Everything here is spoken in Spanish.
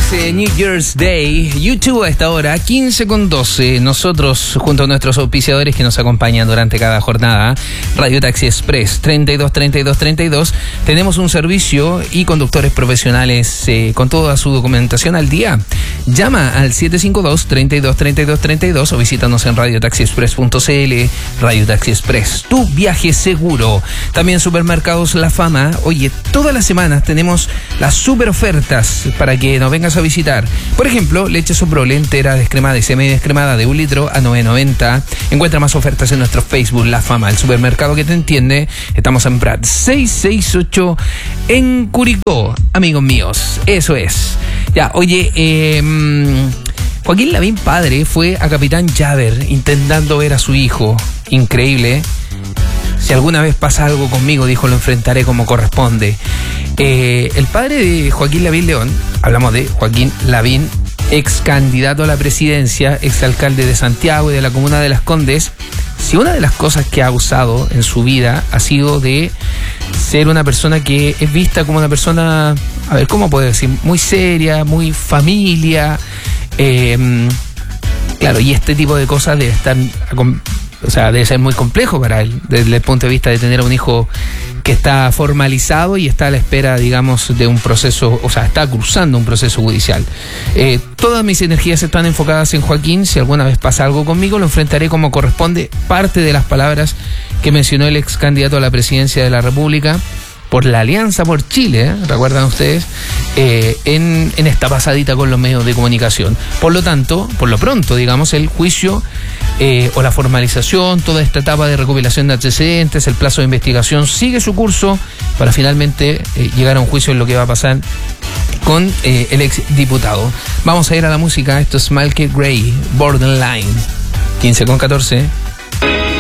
New Year's Day. YouTube a esta hora, 15:12. Nosotros, junto a nuestros auspiciadores que nos acompañan durante cada jornada, Radio Taxi Express 323232, tenemos un servicio y conductores profesionales con toda su documentación al día. Llama al 752-323232 o visítanos en radiotaxiexpress.cl. Radio Taxi Express, tu viaje seguro. También Supermercados La Fama. Oye, todas las semanas tenemos las super ofertas para que nos vengas a visitar. Por ejemplo, leche Soprole entera, descremada y semidescremada de 1 litro a $9.90. Encuentra más ofertas en nuestro Facebook La Fama, el supermercado que te entiende. Estamos en Prat 668 en Curicó, amigos míos. Eso es. Ya, oye, Joaquín Lavín padre fue a Capitán Llaver intentando ver a su hijo. Increíble. Si alguna vez pasa algo conmigo, dijo, lo enfrentaré como corresponde. El padre de Joaquín Lavín León, hablamos de Joaquín Lavín, ex candidato a la presidencia, ex alcalde de Santiago y de la comuna de Las Condes. Si una de las cosas que ha usado en su vida ha sido de ser una persona que es vista como una persona, a ver, ¿cómo puedo decir? Muy seria, muy familia. Claro, y este tipo de cosas debe estar... O sea, debe ser muy complejo para él, desde el punto de vista de tener un hijo que está formalizado y está a la espera, digamos, de un proceso, o sea, está cruzando un proceso judicial. Todas mis energías están enfocadas en Joaquín. Si alguna vez pasa algo conmigo, lo enfrentaré como corresponde. Parte de las palabras que mencionó el ex candidato a la presidencia de la República por la Alianza por Chile, ¿recuerdan ustedes? En esta pasadita con los medios de comunicación. Por lo tanto, por lo pronto, digamos, el juicio o la formalización, toda esta etapa de recopilación de antecedentes, el plazo de investigación sigue su curso para finalmente llegar a un juicio en lo que va a pasar con el ex diputado. Vamos a ir a la música. Esto es Malky Gray, Borderline, 15:14.